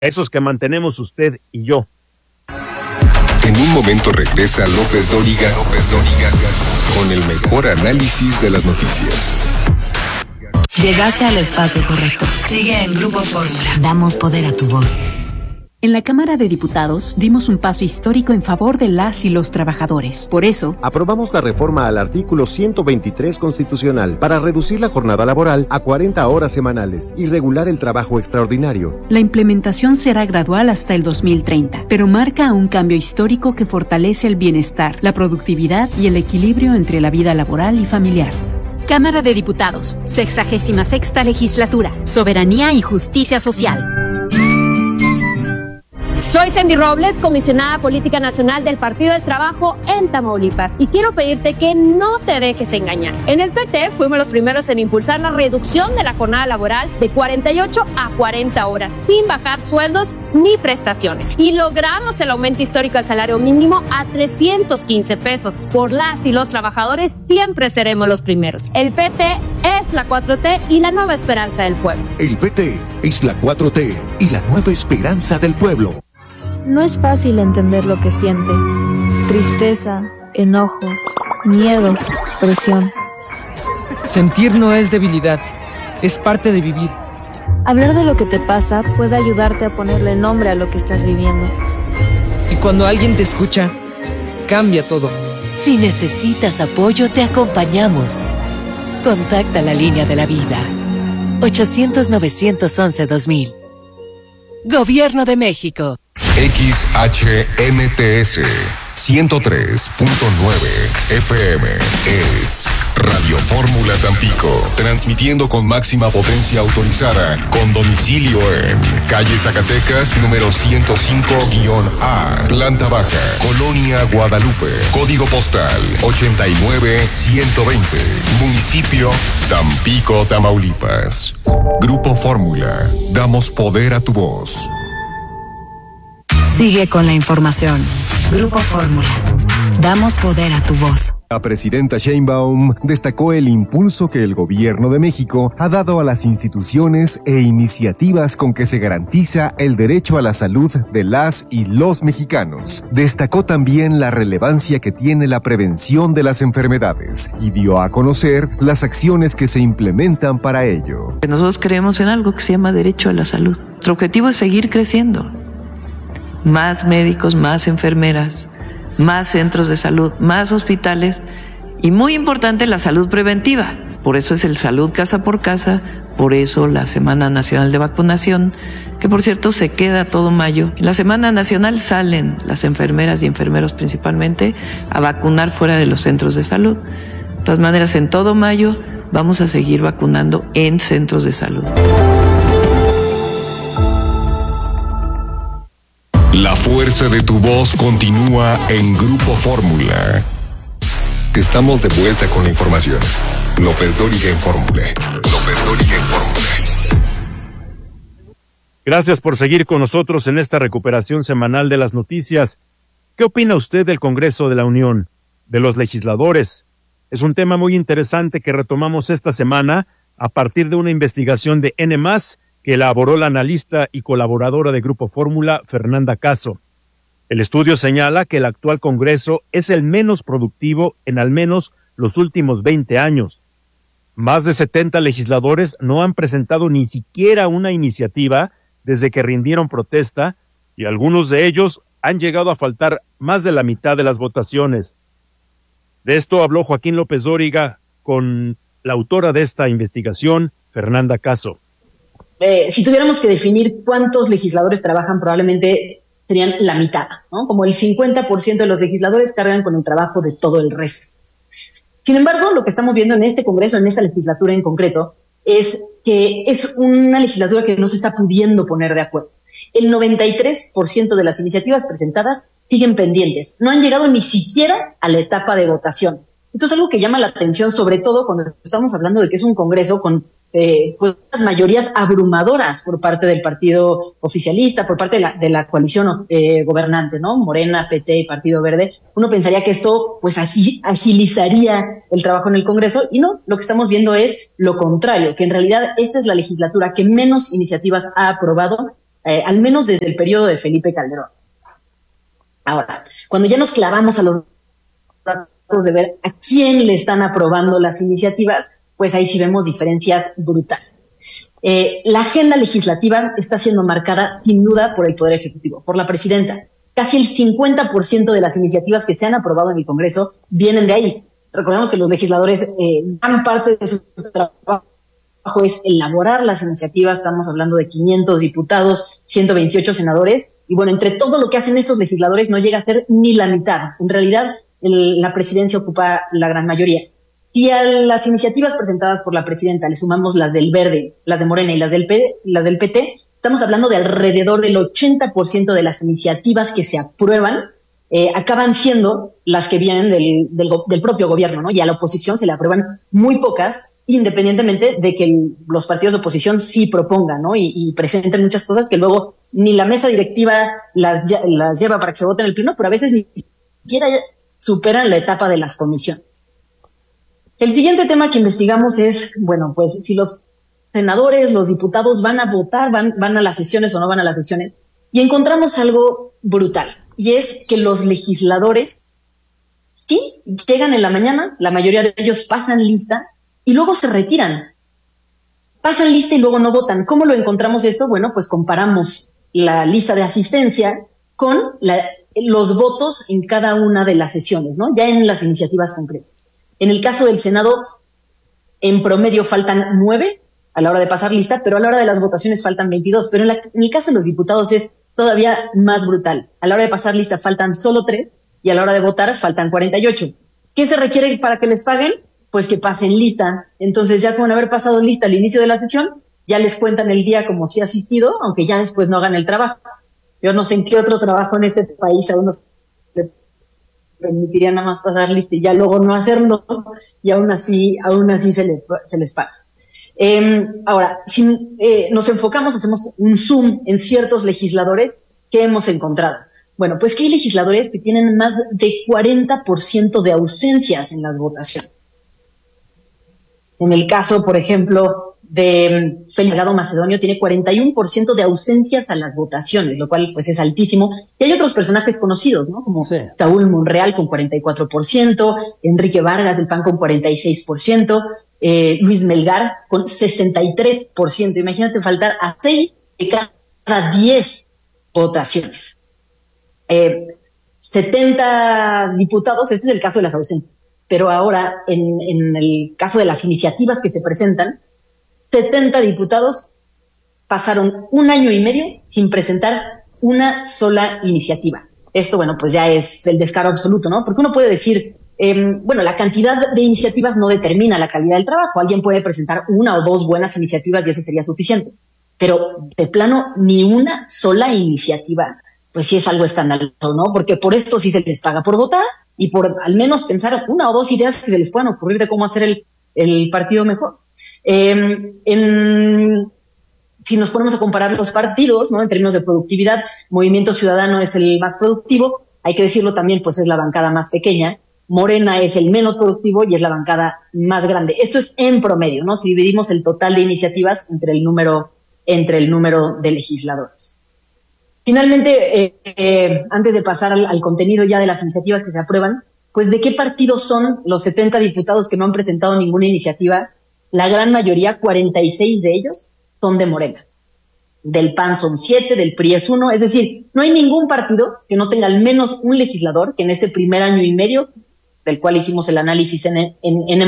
esos que mantenemos usted y yo. En un momento regresa López Dóriga con el mejor análisis de las noticias. Llegaste al espacio correcto. Sigue en Grupo Fórmula. Damos poder a tu voz. En la Cámara de Diputados dimos un paso histórico en favor de las y los trabajadores. Por eso, aprobamos la reforma al artículo 123 constitucional para reducir la jornada laboral a 40 horas semanales y regular el trabajo extraordinario. La implementación será gradual hasta el 2030, pero marca un cambio histórico que fortalece el bienestar, la productividad y el equilibrio entre la vida laboral y familiar. Cámara de Diputados, 66ª Legislatura, Soberanía y Justicia Social. Soy Sandy Robles, comisionada política nacional del Partido del Trabajo en Tamaulipas, y quiero pedirte que no te dejes engañar. En el PT fuimos los primeros en impulsar la reducción de la jornada laboral de 48 a 40 horas, sin bajar sueldos ni prestaciones. Y logramos el aumento histórico al salario mínimo a 315 pesos. Por las y los trabajadores siempre seremos los primeros. El PT es la 4T y la nueva esperanza del pueblo. El PT es la 4T y la nueva esperanza del pueblo. No es fácil entender lo que sientes. Tristeza, enojo, miedo, presión. Sentir no es debilidad, es parte de vivir. Hablar de lo que te pasa puede ayudarte a ponerle nombre a lo que estás viviendo. Y cuando alguien te escucha, cambia todo. Si necesitas apoyo, te acompañamos. Contacta la línea de la vida. 800-911-2000. Gobierno de México. XHMTS 103.9 FM es Radio Fórmula Tampico, transmitiendo con máxima potencia autorizada, con domicilio en calle Zacatecas, número 105-A, planta baja, Colonia Guadalupe, código postal 89120, municipio Tampico, Tamaulipas. Grupo Fórmula, damos poder a tu voz. Sigue con la información. Grupo Fórmula. Damos poder a tu voz. La presidenta Sheinbaum destacó el impulso que el gobierno de México ha dado a las instituciones e iniciativas con que se garantiza el derecho a la salud de las y los mexicanos. Destacó también la relevancia que tiene la prevención de las enfermedades y dio a conocer las acciones que se implementan para ello. Nosotros creemos en algo que se llama derecho a la salud. Nuestro objetivo es seguir creciendo. Más médicos, más enfermeras, más centros de salud, más hospitales y, muy importante, la salud preventiva. Por eso es el salud casa por casa, por eso la Semana Nacional de Vacunación, que por cierto se queda todo mayo. En la Semana Nacional salen las enfermeras y enfermeros principalmente a vacunar fuera de los centros de salud. De todas maneras, en todo mayo vamos a seguir vacunando en centros de salud. La fuerza de tu voz continúa en Grupo Fórmula. Estamos de vuelta con la información. López Dóriga en Fórmula. López Dóriga en Fórmula. Gracias por seguir con nosotros en esta recuperación semanal de las noticias. ¿Qué opina usted del Congreso de la Unión, de los legisladores? Es un tema muy interesante que retomamos esta semana a partir de una investigación de N+, que elaboró la analista y colaboradora de Grupo Fórmula, Fernanda Caso. El estudio señala que el actual Congreso es el menos productivo en al menos los últimos 20 años. Más de 70 legisladores no han presentado ni siquiera una iniciativa desde que rindieron protesta, y algunos de ellos han llegado a faltar más de la mitad de las votaciones. De esto habló Joaquín López Dóriga con la autora de esta investigación, Fernanda Caso. Si tuviéramos que definir cuántos legisladores trabajan, probablemente serían la mitad, ¿no? Como el 50% de los legisladores cargan con el trabajo de todo el resto. Sin embargo, lo que estamos viendo en este Congreso, en esta legislatura en concreto, es que es una legislatura que no se está pudiendo poner de acuerdo. El 93% de las iniciativas presentadas siguen pendientes, no han llegado ni siquiera a la etapa de votación. Esto es algo que llama la atención, sobre todo cuando estamos hablando de que es un Congreso con pues las mayorías abrumadoras por parte del partido oficialista, por parte de la coalición gobernante, ¿no? Morena, PT y Partido Verde. Uno pensaría que esto pues agilizaría el trabajo en el Congreso, y no, lo que estamos viendo es lo contrario, que en realidad esta es la legislatura que menos iniciativas ha aprobado al menos desde el periodo de Felipe Calderón. Ahora, cuando ya nos clavamos a los datos de ver a quién le están aprobando las iniciativas, pues ahí sí vemos diferencias brutales. La agenda legislativa está siendo marcada sin duda por el Poder Ejecutivo, por la presidenta. Casi el 50% de las iniciativas que se han aprobado en el Congreso vienen de ahí. Recordemos que los legisladores, gran parte de su trabajo es elaborar las iniciativas. Estamos hablando de 500 diputados, 128 senadores, y bueno, entre todo lo que hacen estos legisladores no llega a ser ni la mitad. En realidad, la presidencia ocupa la gran mayoría. Y a las iniciativas presentadas por la presidenta le sumamos las del Verde, las de Morena y las del PT, estamos hablando de alrededor del 80% de las iniciativas que se aprueban acaban siendo las que vienen del propio gobierno, ¿no? Y a la oposición se le aprueban muy pocas, independientemente de que los partidos de oposición sí propongan, ¿no? Y presenten muchas cosas que luego ni la mesa directiva las lleva para que se voten en el pleno, pero a veces ni siquiera superan la etapa de las comisiones. El siguiente tema que investigamos es, bueno, pues si los senadores, los diputados van a votar, van a las sesiones o no van a las sesiones, y encontramos algo brutal. Y es que los legisladores sí llegan en la mañana, la mayoría de ellos pasan lista y luego se retiran. Pasan lista y luego no votan. ¿Cómo lo encontramos esto? Bueno, pues comparamos la lista de asistencia con los votos en cada una de las sesiones, ¿no? Ya en las iniciativas concretas. En el caso del Senado, en promedio faltan 9 a la hora de pasar lista, pero a la hora de las votaciones faltan 22. Pero en el caso de los diputados es todavía más brutal. A la hora de pasar lista faltan solo 3 y a la hora de votar faltan 48. ¿Qué se requiere para que les paguen? Pues que pasen lista. Entonces ya con haber pasado lista al inicio de la sesión, ya les cuentan el día como si asistido, aunque ya después no hagan el trabajo. Yo no sé en qué otro trabajo en este país a unos le permitiría nada más pasar lista y ya luego no hacerlo, y aún así se les paga. Ahora, si nos enfocamos, hacemos un zoom en ciertos legisladores, ¿qué hemos encontrado? Bueno, pues que hay legisladores que tienen más de 40% de ausencias en las votaciones. En el caso, por ejemplo, de Félix Salgado Macedonio, tiene 41% de ausencias a las votaciones, lo cual pues es altísimo. Y hay otros personajes conocidos, ¿no? Como Saúl Monreal con 44%, Enrique Vargas del PAN con 46%, Luis Melgar con 63%. Imagínate faltar a 6 de cada 10 votaciones. 70 diputados, este es el caso de las ausencias. Pero ahora, en el caso de las iniciativas que se presentan, 70 diputados pasaron 1 año y medio sin presentar una sola iniciativa. Esto, bueno, pues ya es el descaro absoluto, ¿no? Porque uno puede decir, bueno, la cantidad de iniciativas no determina la calidad del trabajo. Alguien puede presentar 1 o 2 buenas iniciativas y eso sería suficiente. Pero de plano, ni una sola iniciativa, pues sí es algo escandaloso, ¿no? Porque por esto sí se les paga por votar y por al menos pensar 1 o 2 ideas que se les puedan ocurrir de cómo hacer el partido mejor. Si nos ponemos a comparar los partidos, ¿no? En términos de productividad, Movimiento Ciudadano es el más productivo, hay que decirlo también, pues es la bancada más pequeña. Morena es el menos productivo y es la bancada más grande. Esto es en promedio, ¿no? Si dividimos el total de iniciativas entre el número de legisladores. Finalmente, antes de pasar al contenido ya de las iniciativas que se aprueban, pues ¿de qué partido son los 70 diputados que no han presentado ninguna iniciativa? La gran mayoría, 46 de ellos, son de Morena. Del PAN son 7, del PRI es 1, es decir, no hay ningún partido que no tenga al menos un legislador que en este primer año y medio, del cual hicimos el análisis en N+,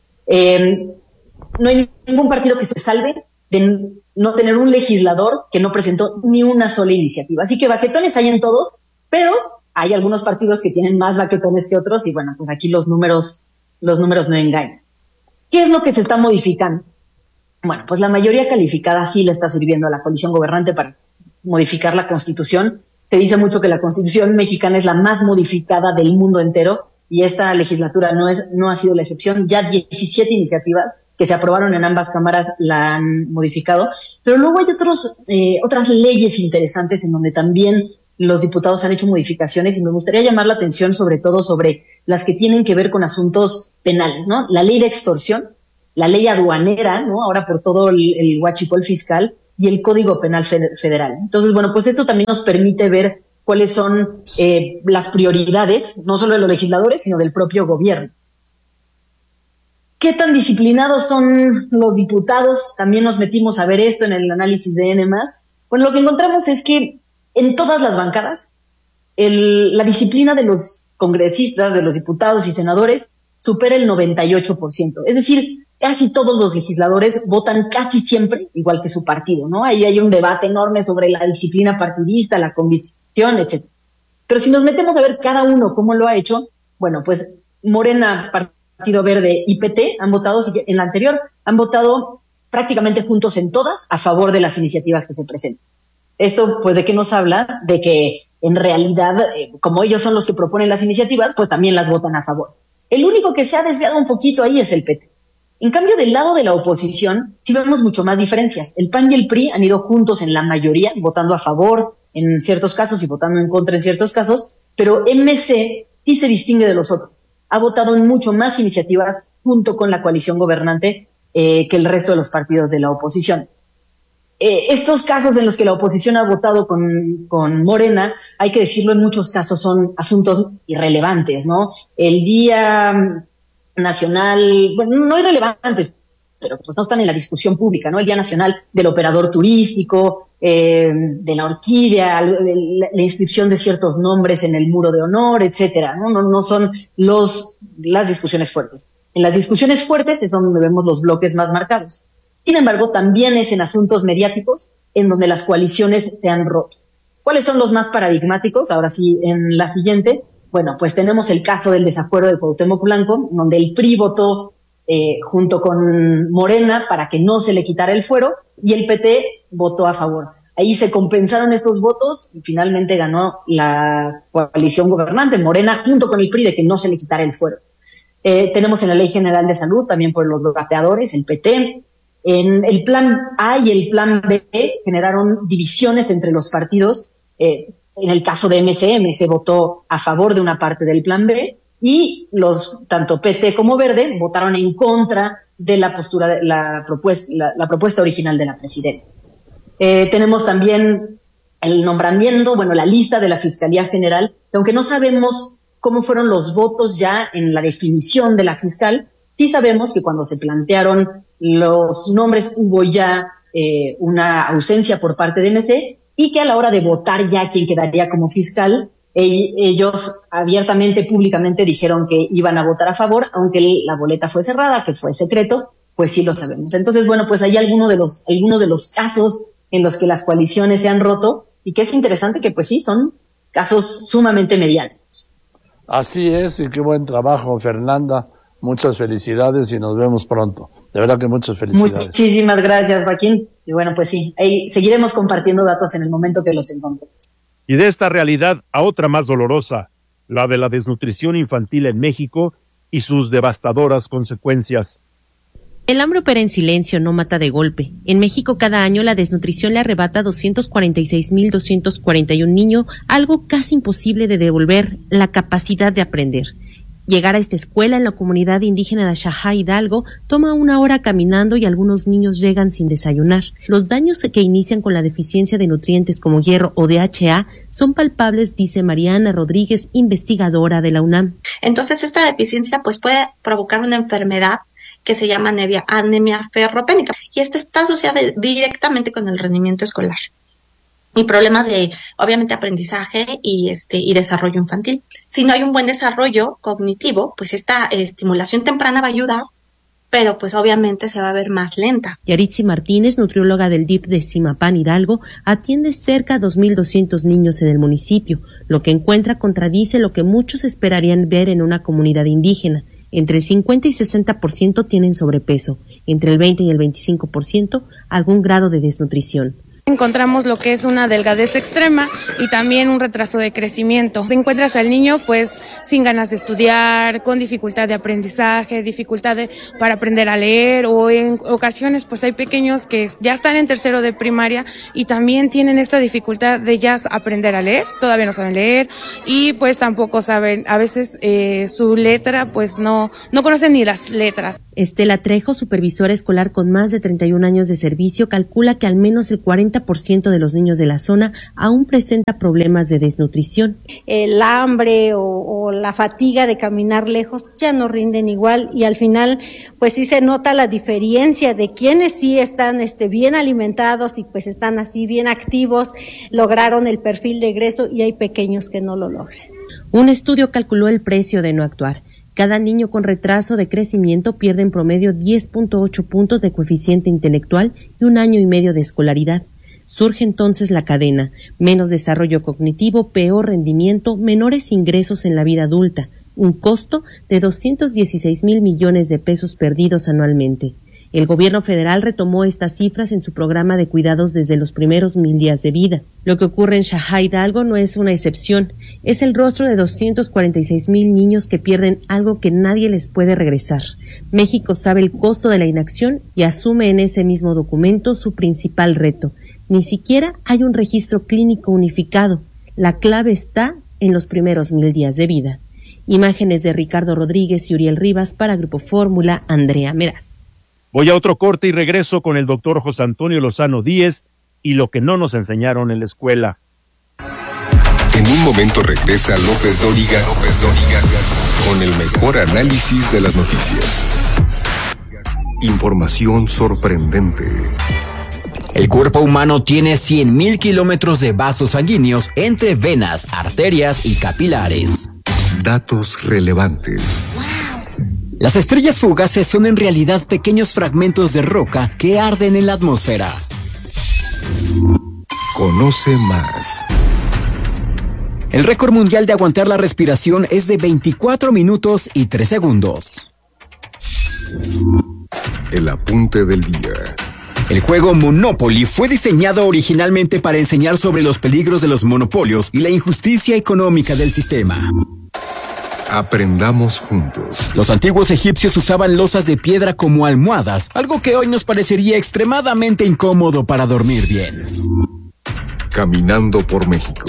no hay ningún partido que se salve de no tener un legislador que no presentó ni una sola iniciativa. Así que baquetones hay en todos, pero hay algunos partidos que tienen más baquetones que otros y bueno, pues aquí los números no engañan. ¿Qué es lo que se está modificando? Bueno, pues la mayoría calificada sí le está sirviendo a la coalición gobernante para modificar la Constitución. Se dice mucho que la Constitución mexicana es la más modificada del mundo entero y esta legislatura no ha sido la excepción. Ya 17 iniciativas que se aprobaron en ambas cámaras la han modificado, pero luego hay otras leyes interesantes en donde también los diputados han hecho modificaciones y me gustaría llamar la atención sobre todo sobre las que tienen que ver con asuntos penales, ¿no? La ley de extorsión, la ley aduanera, ¿no? Ahora por todo el huachicol fiscal, y el Código Penal Federal. Entonces, bueno, pues esto también nos permite ver cuáles son las prioridades, no solo de los legisladores, sino del propio gobierno. ¿Qué tan disciplinados son los diputados? También nos metimos a ver esto en el análisis de N+. Bueno, lo que encontramos es que en todas las bancadas, la disciplina de los congresistas, de los diputados y senadores, supera el 98%. Es decir, casi todos los legisladores votan casi siempre igual que su partido, ¿no? Ahí hay un debate enorme sobre la disciplina partidista, la convicción, etc. Pero si nos metemos a ver cada uno cómo lo ha hecho, bueno, pues Morena, Partido Verde y PT han votado, en la anterior, han votado prácticamente juntos en todas a favor de las iniciativas que se presentan. Esto, pues, ¿de qué nos habla? De que, en realidad, como ellos son los que proponen las iniciativas, pues también las votan a favor. El único que se ha desviado un poquito ahí es el PT. En cambio, del lado de la oposición, sí vemos mucho más diferencias. El PAN y el PRI han ido juntos en la mayoría, votando a favor en ciertos casos y votando en contra en ciertos casos, pero MC sí se distingue de los otros. Ha votado en mucho más iniciativas junto con la coalición gobernante que el resto de los partidos de la oposición. Estos casos en los que la oposición ha votado con Morena, hay que decirlo, en muchos casos son asuntos irrelevantes, ¿no? El Día Nacional, bueno, no irrelevantes, pero pues no están en la discusión pública, ¿no? El Día Nacional del Operador Turístico, de la orquídea, de la inscripción de ciertos nombres en el muro de honor, etcétera, ¿no? No son las discusiones fuertes. En las discusiones fuertes es donde vemos los bloques más marcados. Sin embargo, también es en asuntos mediáticos en donde las coaliciones se han roto. ¿Cuáles son los más paradigmáticos? Ahora sí, en la siguiente, bueno, pues tenemos el caso del desafuero de Cuauhtémoc Blanco, donde el PRI votó junto con Morena para que no se le quitara el fuero y el PT votó a favor. Ahí se compensaron estos votos y finalmente ganó la coalición gobernante, Morena, junto con el PRI, de que no se le quitara el fuero. Tenemos en la Ley General de Salud, también por los vapeadores, el PT. En el plan A y el plan B generaron divisiones entre los partidos. En el caso de MC votó a favor de una parte del plan B y tanto PT como Verde votaron en contra de la postura, la propuesta original de la presidenta. Tenemos también el nombramiento, bueno, la lista de la Fiscalía General, que aunque no sabemos cómo fueron los votos ya en la definición de la fiscal, sí sabemos que cuando se plantearon los nombres hubo ya una ausencia por parte de MC y que a la hora de votar ya quién quedaría como fiscal, ellos abiertamente, públicamente dijeron que iban a votar a favor, aunque la boleta fue cerrada, que fue secreto, pues sí lo sabemos. Entonces, bueno, pues hay algunos de los casos en los que las coaliciones se han roto y que es interesante que pues sí, son casos sumamente mediáticos. Así es, y qué buen trabajo, Fernanda. Muchas felicidades y nos vemos pronto. De verdad que muchas felicidades. Muchísimas gracias, Joaquín. Y bueno, pues sí, ahí seguiremos compartiendo datos en el momento que los encontremos. Y de esta realidad a otra más dolorosa, la de la desnutrición infantil en México y sus devastadoras consecuencias. El hambre opera en silencio, no mata de golpe. En México cada año la desnutrición le arrebata a 246,241 niños, algo casi imposible de devolver, la capacidad de aprender. Llegar a esta escuela en la comunidad indígena de Axajá, Hidalgo, toma 1 hora caminando y algunos niños llegan sin desayunar. Los daños que inician con la deficiencia de nutrientes como hierro o DHA son palpables, dice Mariana Rodríguez, investigadora de la UNAM. Entonces esta deficiencia pues puede provocar una enfermedad que se llama anemia ferropénica y esta está asociada directamente con el rendimiento escolar y problemas de, obviamente, aprendizaje y desarrollo infantil. Si no hay un buen desarrollo cognitivo, pues esta estimulación temprana va a ayudar, pero pues obviamente se va a ver más lenta. Yaritzi Martínez, nutrióloga del DIF de Zimapán, Hidalgo, atiende cerca a 2,200 niños en el municipio. Lo que encuentra contradice lo que muchos esperarían ver en una comunidad indígena. Entre el 50 y 60% tienen sobrepeso, entre el 20 y el 25% algún grado de desnutrición. Encontramos lo que es una delgadez extrema y también un retraso de crecimiento. Encuentras al niño pues sin ganas de estudiar, con dificultad de aprendizaje, para aprender a leer, o en ocasiones pues hay pequeños que ya están en tercero de primaria y también tienen esta dificultad de ya aprender a leer, todavía no saben leer y pues tampoco saben, a veces su letra pues no conocen ni las letras. Estela Trejo, supervisora escolar con más de 31 años de servicio, calcula que al menos el 40% de los niños de la zona aún presenta problemas de desnutrición. El hambre o la fatiga de caminar lejos ya no rinden igual y al final pues sí se nota la diferencia de quienes sí están bien alimentados y pues están así bien activos, lograron el perfil de egreso y hay pequeños que no lo logran. Un estudio calculó el precio de no actuar. Cada niño con retraso de crecimiento pierde en promedio 10.8 puntos de coeficiente intelectual y 1 año y medio de escolaridad. Surge entonces la cadena: menos desarrollo cognitivo, peor rendimiento, menores ingresos en la vida adulta, un costo de 216,000 millones de pesos perdidos anualmente. El gobierno federal retomó estas cifras en su programa de cuidados desde los primeros 1000 días de vida. Lo que ocurre en Xajá Hidalgo no es una excepción. Es el rostro de 246,000 niños que pierden algo que nadie les puede regresar. México sabe el costo de la inacción y asume en ese mismo documento su principal reto. Ni siquiera hay un registro clínico unificado. La clave está en los primeros 1000 días de vida. Imágenes de Ricardo Rodríguez y Uriel Rivas para Grupo Fórmula, Andrea Meraz. Voy a otro corte y regreso con el doctor José Antonio Lozano Díez y lo que no nos enseñaron en la escuela. En un momento regresa López Dóriga con el mejor análisis de las noticias. Información sorprendente. El cuerpo humano tiene 100,000 kilómetros de vasos sanguíneos entre venas, arterias y capilares. Datos relevantes. Las estrellas fugaces son en realidad pequeños fragmentos de roca que arden en la atmósfera. Conoce más. El récord mundial de aguantar la respiración es de 24 minutos y 3 segundos. El apunte del día. El juego Monopoly fue diseñado originalmente para enseñar sobre los peligros de los monopolios y la injusticia económica del sistema. Aprendamos juntos. Los antiguos egipcios usaban losas de piedra como almohadas, algo que hoy nos parecería extremadamente incómodo para dormir bien. Caminando por México.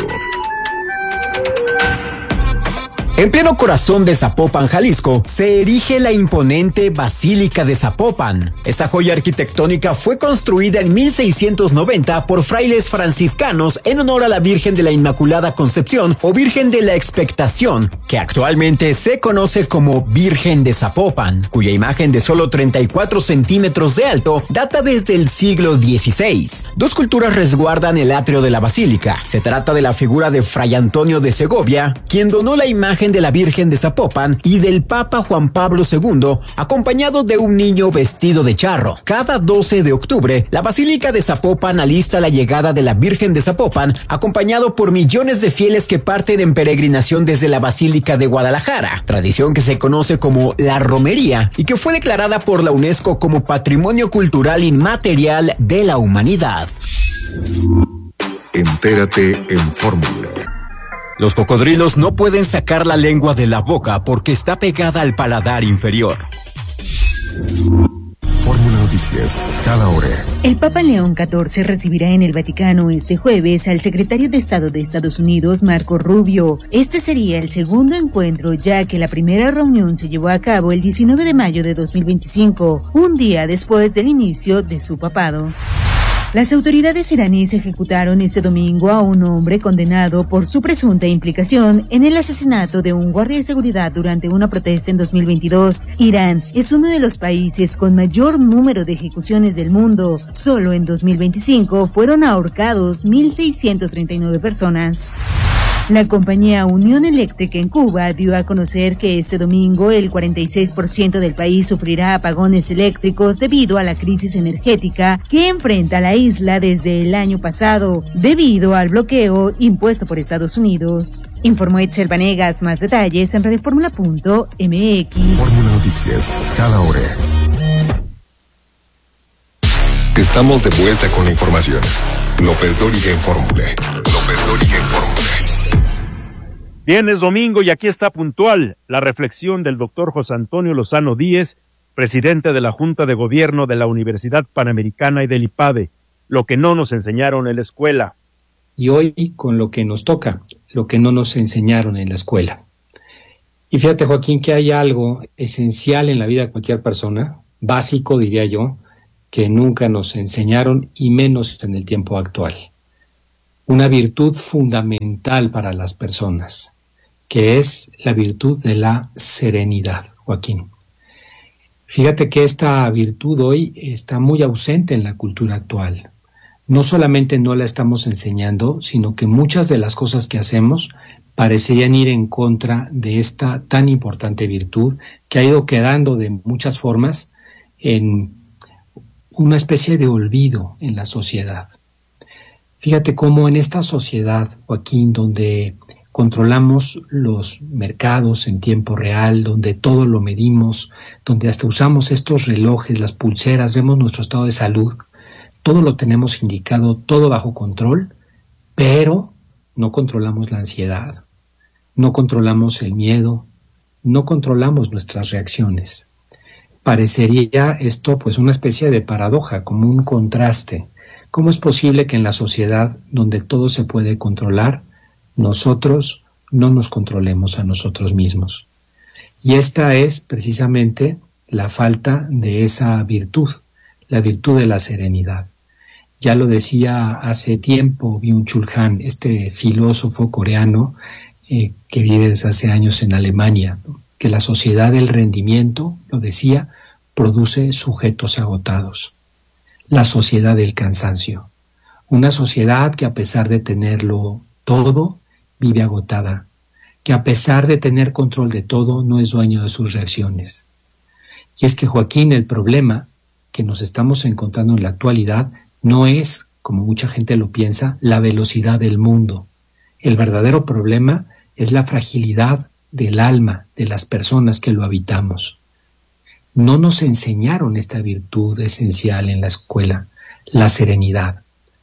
En pleno corazón de Zapopan, Jalisco, se erige la imponente Basílica de Zapopan. Esta joya arquitectónica fue construida en 1690 por frailes franciscanos en honor a la Virgen de la Inmaculada Concepción o Virgen de la Expectación, que actualmente se conoce como Virgen de Zapopan, cuya imagen de solo 34 centímetros de alto data desde el siglo XVI. Dos culturas resguardan el atrio de la basílica. Se trata de la figura de Fray Antonio de Segovia, quien donó la imagen de la Virgen de Zapopan, y del Papa Juan Pablo II, acompañado de un niño vestido de charro. Cada 12 de octubre, la Basílica de Zapopan alista la llegada de la Virgen de Zapopan, acompañado por millones de fieles que parten en peregrinación desde la Basílica de Guadalajara, tradición que se conoce como la romería y que fue declarada por la UNESCO como Patrimonio Cultural Inmaterial de la Humanidad. Entérate en Fórmula. Los cocodrilos no pueden sacar la lengua de la boca porque está pegada al paladar inferior. Fórmula Noticias, cada hora. El Papa León XIV recibirá en el Vaticano este jueves al secretario de Estado de Estados Unidos, Marco Rubio. Este sería el segundo encuentro, ya que la primera reunión se llevó a cabo el 19 de mayo de 2025, un día después del inicio de su papado. Las autoridades iraníes ejecutaron este domingo a un hombre condenado por su presunta implicación en el asesinato de un guardia de seguridad durante una protesta en 2022. Irán es uno de los países con mayor número de ejecuciones del mundo. Solo en 2025 fueron ahorcados 1,639 personas. La compañía Unión Eléctrica en Cuba dio a conocer que este domingo el 46% del país sufrirá apagones eléctricos debido a la crisis energética que enfrenta la isla desde el año pasado, debido al bloqueo impuesto por Estados Unidos. Informó Etzel Vanegas. Más detalles en radioformula.mx. Fórmula Noticias, cada hora. Estamos de vuelta con la información. López Dóriga en Fórmula. López Dóriga en Fórmula. Bien, es domingo y aquí está puntual la reflexión del doctor José Antonio Lozano Díez, presidente de la Junta de Gobierno de la Universidad Panamericana y del IPADE, lo que no nos enseñaron en la escuela. Y hoy con lo que nos toca, lo que no nos enseñaron en la escuela. Y fíjate, Joaquín, que hay algo esencial en la vida de cualquier persona, básico diría yo, que nunca nos enseñaron y menos en el tiempo actual. Una virtud fundamental para las personas, que es la virtud de la serenidad, Joaquín. Fíjate que esta virtud hoy está muy ausente en la cultura actual. No solamente no la estamos enseñando, sino que muchas de las cosas que hacemos parecerían ir en contra de esta tan importante virtud que ha ido quedando de muchas formas en una especie de olvido en la sociedad. Fíjate cómo en esta sociedad, Joaquín, donde controlamos los mercados en tiempo real, donde todo lo medimos, donde hasta usamos estos relojes, las pulseras, vemos nuestro estado de salud, todo lo tenemos indicado, todo bajo control, pero no controlamos la ansiedad, no controlamos el miedo, no controlamos nuestras reacciones. Parecería esto pues una especie de paradoja, como un contraste. ¿Cómo es posible que en la sociedad donde todo se puede controlar, nosotros no nos controlemos a nosotros mismos? Y esta es precisamente la falta de esa virtud, la virtud de la serenidad. Ya lo decía hace tiempo Byung-Chul Han, este filósofo coreano que vive desde hace años en Alemania, ¿no? Que la sociedad del rendimiento, lo decía, produce sujetos agotados. La sociedad del cansancio. Una sociedad que a pesar de tenerlo todo, vive agotada. Que a pesar de tener control de todo, no es dueño de sus reacciones. Y es que, Joaquín, el problema que nos estamos encontrando en la actualidad no es, como mucha gente lo piensa, la velocidad del mundo. El verdadero problema es la fragilidad del alma de las personas que lo habitamos. No nos enseñaron esta virtud esencial en la escuela, la serenidad.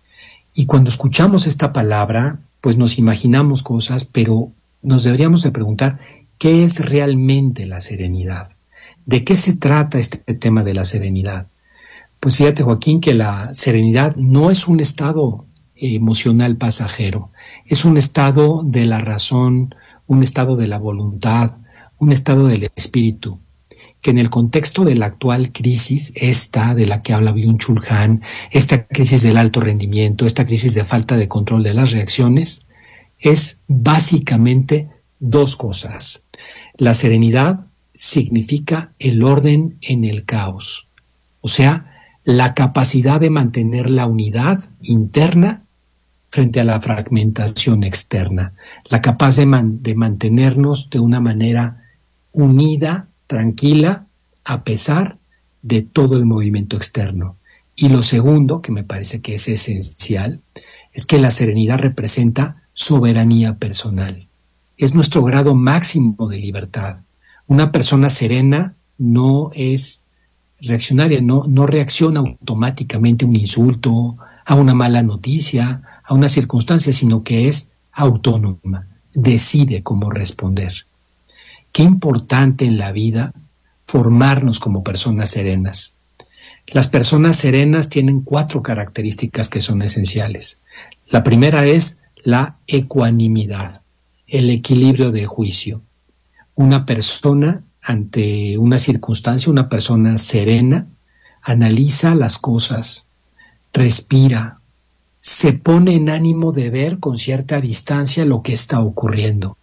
Y cuando escuchamos esta palabra, pues nos imaginamos cosas, pero nos deberíamos de preguntar, ¿qué es realmente la serenidad? ¿De qué se trata este tema de la serenidad? Pues fíjate, Joaquín, que la serenidad no es un estado emocional pasajero, es un estado de la razón, un estado de la voluntad, un estado del espíritu, que en el contexto de la actual crisis, esta de la que habla Byung-Chul Han, esta crisis del alto rendimiento, esta crisis de falta de control de las reacciones, es básicamente dos cosas. La serenidad significa el orden en el caos, o sea, la capacidad de mantener la unidad interna frente a la fragmentación externa, la capaz de mantenernos de una manera unida, tranquila, a pesar de todo el movimiento externo. Y lo segundo, que me parece que es esencial, es que la serenidad representa soberanía personal. Es nuestro grado máximo de libertad. Una persona serena no es reaccionaria, no reacciona automáticamente a un insulto, a una mala noticia, a una circunstancia, sino que es autónoma, decide cómo responder. Qué importante en la vida formarnos como personas serenas. Las personas serenas tienen 4 características que son esenciales. La primera es la ecuanimidad, el equilibrio de juicio. Una persona ante una circunstancia, una persona serena, analiza las cosas, respira, se pone en ánimo de ver con cierta distancia lo que está ocurriendo.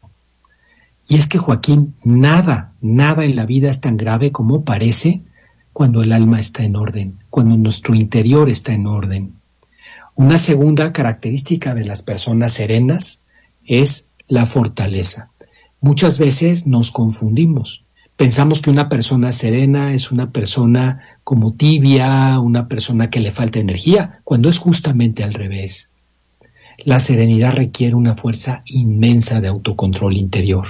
Y es que, Joaquín, nada en la vida es tan grave como parece cuando el alma está en orden, cuando nuestro interior está en orden. Una segunda característica de las personas serenas es la fortaleza. Muchas veces nos confundimos. Pensamos que una persona serena es una persona como tibia, una persona que le falta energía, cuando es justamente al revés. La serenidad requiere una fuerza inmensa de autocontrol interior.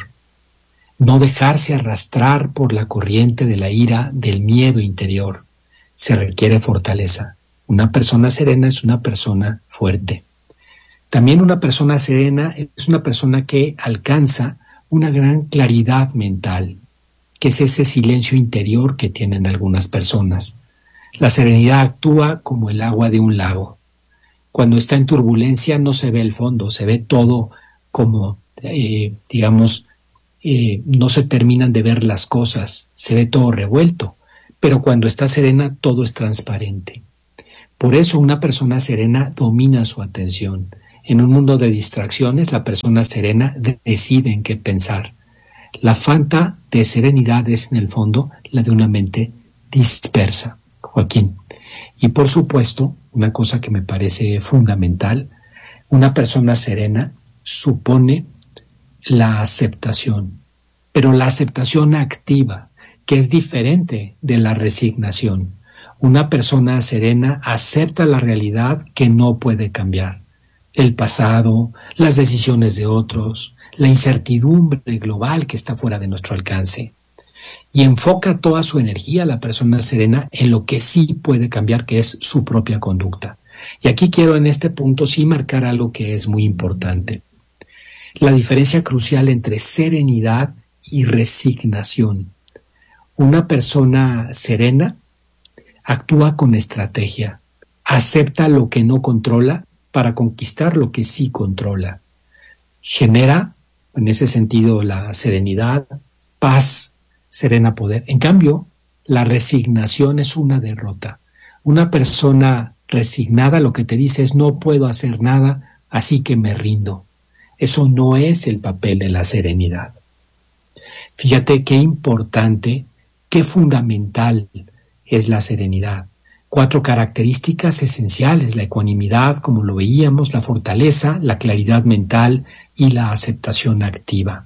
No dejarse arrastrar por la corriente de la ira, del miedo interior. Se requiere fortaleza. Una persona serena es una persona fuerte. También una persona serena es una persona que alcanza una gran claridad mental, que es ese silencio interior que tienen algunas personas. La serenidad actúa como el agua de un lago. Cuando está en turbulencia no se ve el fondo, se ve todo como, no se terminan de ver las cosas, se ve todo revuelto, pero cuando está serena todo es transparente. Por eso una persona serena domina su atención. En un mundo de distracciones, la persona serena decide en qué pensar. La falta de serenidad es, en el fondo, la de una mente dispersa, Joaquín. Y por supuesto, una cosa que me parece fundamental, una persona serena supone la aceptación, pero la aceptación activa, que es diferente de la resignación. Una persona serena acepta la realidad que no puede cambiar. El pasado, las decisiones de otros, la incertidumbre global que está fuera de nuestro alcance. Y enfoca toda su energía, la persona serena, en lo que sí puede cambiar, que es su propia conducta. Y aquí quiero en este punto sí marcar algo que es muy importante. La diferencia crucial entre serenidad y resignación. Una persona serena actúa con estrategia, acepta lo que no controla para conquistar lo que sí controla. Genera, en ese sentido, la serenidad, paz, serena poder. En cambio, la resignación es una derrota. Una persona resignada lo que te dice es no puedo hacer nada, así que me rindo. Eso no es el papel de la serenidad. Fíjate qué importante, qué fundamental es la serenidad. 4 características esenciales: la ecuanimidad, como lo veíamos, la fortaleza, la claridad mental y la aceptación activa.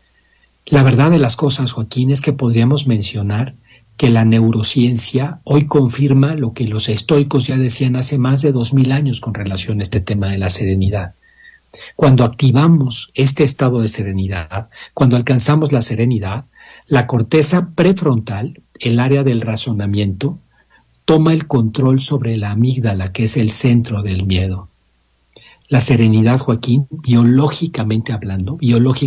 La verdad de las cosas, Joaquín, es que podríamos mencionar que la neurociencia hoy confirma lo que los estoicos ya decían hace más de 2000 años con relación a este tema de la serenidad. Cuando activamos este estado de serenidad, cuando alcanzamos la serenidad, la corteza prefrontal, el área del razonamiento, toma el control sobre la amígdala, que es el centro del miedo. La serenidad, Joaquín, biológicamente hablando,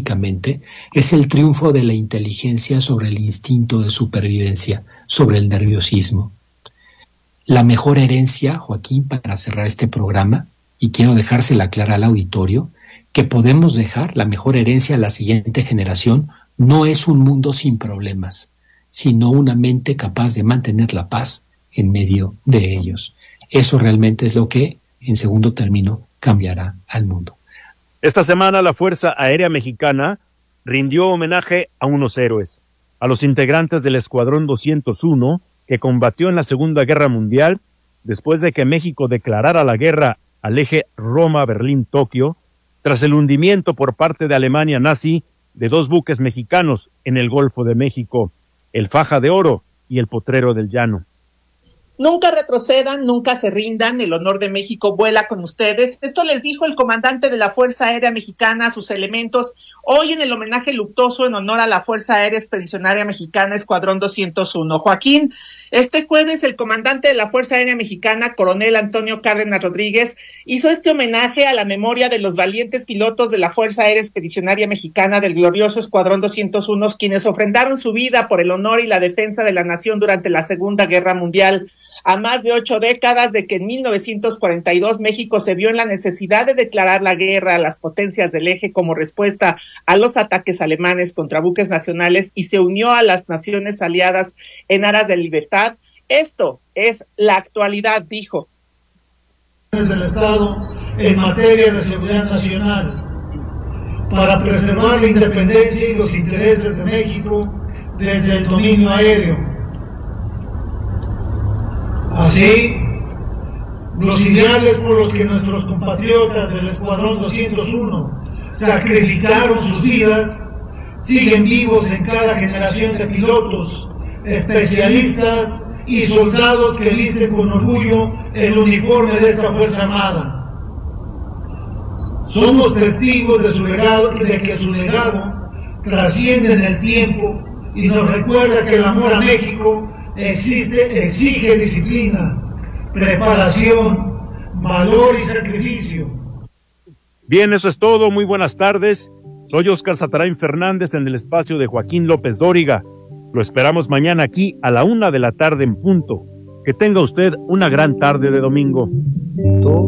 es el triunfo de la inteligencia sobre el instinto de supervivencia, sobre el nerviosismo. La mejor herencia, Joaquín, para cerrar este programa, y quiero dejársela clara al auditorio, que podemos dejar la mejor herencia a la siguiente generación, no es un mundo sin problemas, sino una mente capaz de mantener la paz en medio de ellos. Eso realmente es lo que, en segundo término, cambiará al mundo. Esta semana la Fuerza Aérea Mexicana rindió homenaje a unos héroes, a los integrantes del Escuadrón 201 que combatió en la Segunda Guerra Mundial después de que México declarara la guerra al eje Roma-Berlín-Tokio tras el hundimiento por parte de Alemania nazi de 2 buques mexicanos en el Golfo de México, el Faja de Oro y el Potrero del Llano. Nunca retrocedan, nunca se rindan, el honor de México vuela con ustedes. Esto les dijo el comandante de la Fuerza Aérea Mexicana a sus elementos hoy en el homenaje luctuoso en honor a la Fuerza Aérea Expedicionaria Mexicana Escuadrón 201. Joaquín, este jueves el comandante de la Fuerza Aérea Mexicana, coronel Antonio Cárdenas Rodríguez, hizo este homenaje a la memoria de los valientes pilotos de la Fuerza Aérea Expedicionaria Mexicana del glorioso Escuadrón 201, quienes ofrendaron su vida por el honor y la defensa de la nación durante la Segunda Guerra Mundial. A más de 8 décadas de que en 1942 México se vio en la necesidad de declarar la guerra a las potencias del eje como respuesta a los ataques alemanes contra buques nacionales y se unió a las naciones aliadas en aras de libertad. Esto es la actualidad, dijo. Del Estado en materia de seguridad nacional para preservar la independencia y los intereses de México desde el dominio aéreo. Así, los ideales por los que nuestros compatriotas del Escuadrón 201 sacrificaron sus vidas siguen vivos en cada generación de pilotos, especialistas y soldados que visten con orgullo el uniforme de esta Fuerza Armada. Somos testigos de que su legado trasciende en el tiempo y nos recuerda que el amor a México exige disciplina, preparación, valor y sacrificio. Bien, eso es todo. Muy buenas tardes. Soy Óscar Satarain Fernández en el espacio de Joaquín López Dóriga. Lo esperamos mañana aquí a la 1:00 p.m. en punto. Que tenga usted una gran tarde de domingo.